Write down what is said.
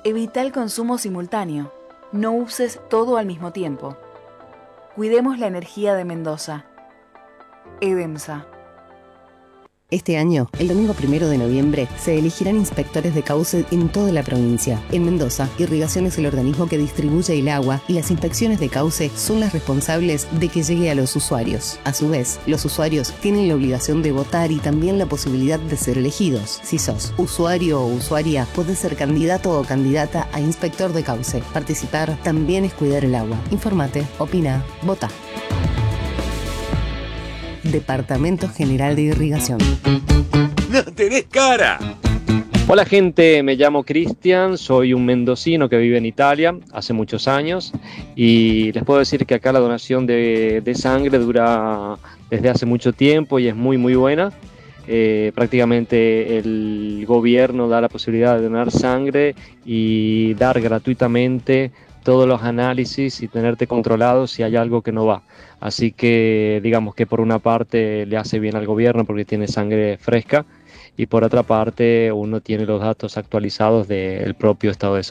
Evita el consumo simultáneo. No uses todo al mismo tiempo. Cuidemos la energía de Mendoza. EDEMSA. Este año, el domingo 1 de noviembre, se elegirán inspectores de cauce en toda la provincia. En Mendoza, Irrigación es el organismo que distribuye el agua y las inspecciones de cauce son las responsables de que llegue a los usuarios. A su vez, los usuarios tienen la obligación de votar y también la posibilidad de ser elegidos. Si sos usuario o usuaria, podés ser candidato o candidata a inspector de cauce. Participar también es cuidar el agua. Informate, opina, vota. Departamento General de Irrigación. ¡No tenés cara! Hola gente, me llamo Cristian, soy un mendocino que vive en Italia hace muchos años y les puedo decir que acá la donación de sangre dura desde hace mucho tiempo y es muy buena. Prácticamente el gobierno da la posibilidad de donar sangre y dar gratuitamente todos los análisis y tenerte controlado si hay algo que no va. Así que digamos que por una parte le hace bien al gobierno porque tiene sangre fresca y por otra parte uno tiene los datos actualizados del propio estado de salud.